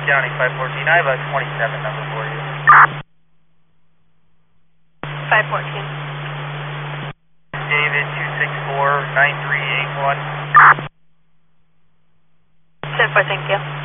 County 514. I have a 27 number for you. 514. David 264-9381. 10-4, thank you.